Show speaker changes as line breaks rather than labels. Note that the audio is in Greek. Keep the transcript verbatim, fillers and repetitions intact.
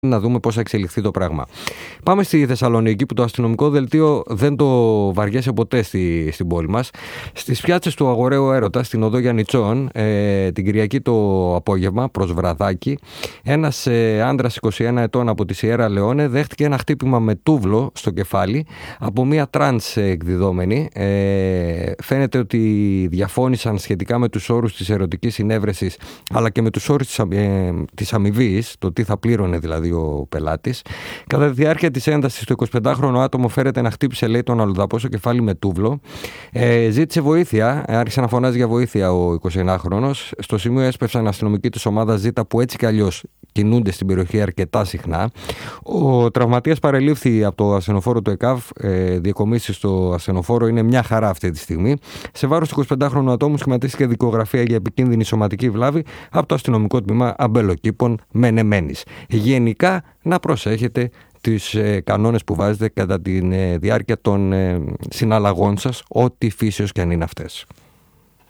να δούμε πώς θα εξελιχθεί το πράγμα. Πάμε στη Θεσσαλονίκη, που το αστυνομικό δελτίο δεν το βαριέσαι ποτέ στη, στην πόλη μας. Στις πιάτσες του Αγοραίου Έρωτα, στην οδό Γιαννιτσών, ε, την Κυριακή το απόγευμα, προς βραδάκι, ένας ε, άντρας είκοσι ένα ετών από τη Σιέρα Λεόνε δέχτηκε ένα χτύπημα με τούβλο στο κεφάλι από μία τρανς εκδιδόμενη. Ε, φαίνεται ότι διαφώνησαν σχετικά με τους όρους της ερωτικής συνέβρεσης, αλλά και με τους όρους της, ε, της αμοιβής, το τι θα πλήρωνε δηλαδή ο πελάτης. Κατά τη διάρκεια της έντασης, το εικοσιπεντάχρονο άτομο φέρεται να χτύπησε, λέει, τον αλλοδαπό στο κεφάλι με τούβλο. Ε, ζήτησε βοήθεια, άρχισε να φωνάζει για βοήθεια ο εικοσιενάχρονος. Στο σημείο έσπευσαν αστυνομικοί της ομάδας Ζήτα, που έτσι κι αλλιώς κινούνται στην περιοχή αρκετά συχνά. Ο τραυματίας παρελήφθη από το ασθενοφόρο του ΕΚΑΒ. Ε, Διακομίσεις στο ασθενοφόρο είναι μια χαρά αυτή τη στιγμή. Σε βάρος του εικοσιπεντάχρονου ατόμου σχηματίστηκε δικογραφία για επικίνδυνη σωματική βλάβη από το αστυνομικό τμήμα Αμπελοκήπων Μενεμένης. Γενικά, να προσέχετε τις ε, κανόνες που βάζετε κατά τη ε, διάρκεια των ε, συναλλαγών σας, ό,τι φύσεως και αν είναι αυτές.